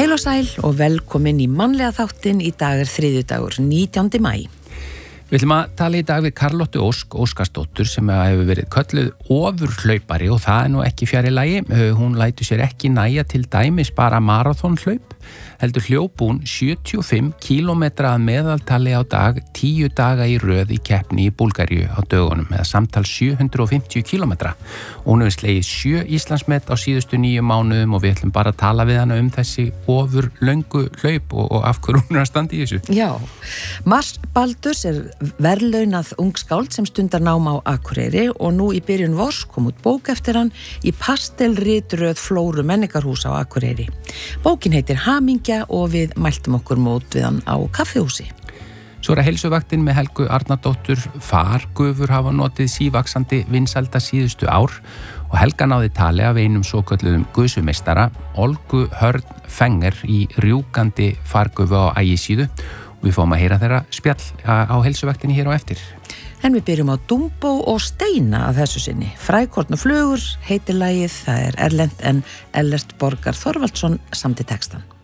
Heil og sæl og velkomin í mannlega þáttinn. Í dag þriðjudagur, 19. maí. Við ætlum að tala í dag við Karlottu Ósk Óskarsdóttur sem hefur verið kölluð ofurhlaupari og það nú ekki fjarri lagi. Hún lætur sér ekki nægja til dæmis bara maraþonhlaup, heldur hljóp hún 75 kílómetra að meðaltali á dag, 10 daga í röð í keppni í Búlgaríu á dögunum, eða samtal 750 kílómetra. Hún hefur slegið 7 Íslandsmet á síðustu 9 mánuðum og við ætlum bara að tala við hana þessi ofurlöngu hlaup og af hverju hún að standa í þessu. Já, Mars Baldurs verðlaunað ungskáld sem stundar nám á Akureyri og nú í byrjun vors kom út bók eftir hann í pastelritröð Flóru menningarhús á Akureyri. Bókin heitir Hamingja og við mæltum okkur mót við hann á kaffihúsi. Svo heilsuvaktin með Helgu Arnardóttur. Fargufur hafa notið sívaxandi vinsælda síðustu ár og Helga náði tali af einum svokölluðum gusumeistara, Olgu Hörn Fenger í rjúkandi fargufu á Ægisíðu. Við fáum að heyra þeirra spjall á heilsuvaktinni hér á eftir. En við byrjum á Dumbo og Steina að þessu sinni. Frækorn og flugur heitir lagið, það erlent en Ellert Borgar Þorvaldsson samdi textan.